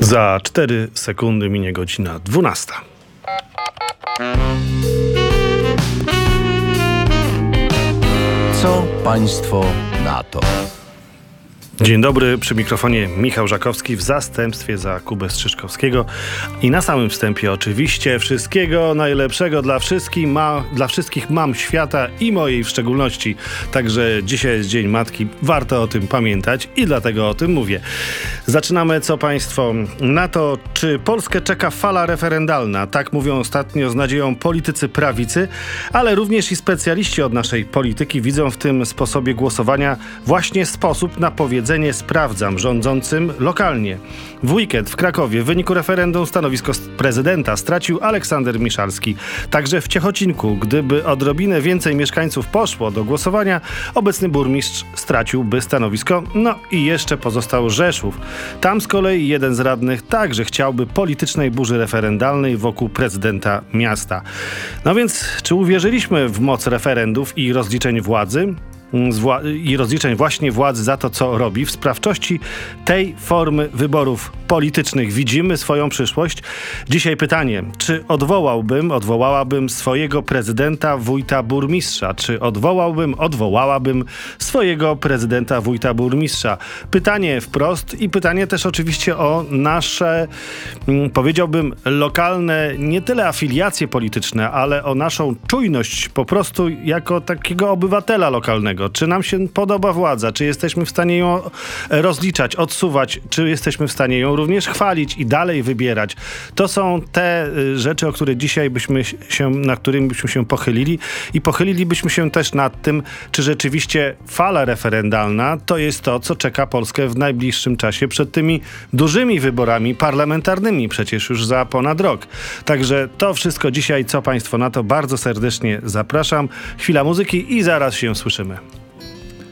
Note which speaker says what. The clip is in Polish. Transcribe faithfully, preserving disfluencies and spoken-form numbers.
Speaker 1: Za cztery sekundy minie godzina dwunasta.
Speaker 2: Co państwo na to?
Speaker 1: Dzień dobry, przy mikrofonie Michał Żakowski w zastępstwie za Kubę Strzyżkowskiego. I na samym wstępie oczywiście wszystkiego najlepszego dla wszystkich, ma, dla wszystkich mam świata i mojej w szczególności. Także dzisiaj jest Dzień Matki, warto o tym pamiętać i dlatego o tym mówię. Zaczynamy, co państwo na to, czy Polskę czeka fala referendalna. Tak mówią ostatnio z nadzieją politycy prawicy, ale również i specjaliści od naszej polityki widzą w tym sposobie głosowania właśnie sposób na powiedzenie sprawdzam rządzącym lokalnie. W weekend w Krakowie w wyniku referendum stanowisko prezydenta stracił Aleksander Miszalski. Także w Ciechocinku, gdyby odrobinę więcej mieszkańców poszło do głosowania, obecny burmistrz straciłby stanowisko. No i jeszcze pozostał Rzeszów. Tam z kolei jeden z radnych także chciałby politycznej burzy referendalnej wokół prezydenta miasta. No więc, czy uwierzyliśmy w moc referendów i rozliczeń władzy? i rozliczeń właśnie władzy za to, co robi. W sprawczości tej formy wyborów politycznych widzimy swoją przyszłość. Dzisiaj pytanie, czy odwołałbym, odwołałabym swojego prezydenta, wójta, burmistrza? Czy odwołałbym, odwołałabym swojego prezydenta, wójta, burmistrza? Pytanie wprost i pytanie też oczywiście o nasze, powiedziałbym, lokalne, nie tyle afiliacje polityczne, ale o naszą czujność po prostu jako takiego obywatela lokalnego. Czy nam się podoba władza? Czy jesteśmy w stanie ją rozliczać, odsuwać? Czy jesteśmy w stanie ją również chwalić i dalej wybierać? To są te rzeczy, o które dzisiaj byśmy się, na którym byśmy się pochylili i pochylilibyśmy się też nad tym, czy rzeczywiście fala referendalna to jest to, co czeka Polskę w najbliższym czasie przed tymi dużymi wyborami parlamentarnymi, przecież już za ponad rok. Także to wszystko dzisiaj, co państwo na to, bardzo serdecznie zapraszam. Chwila muzyki i zaraz się słyszymy.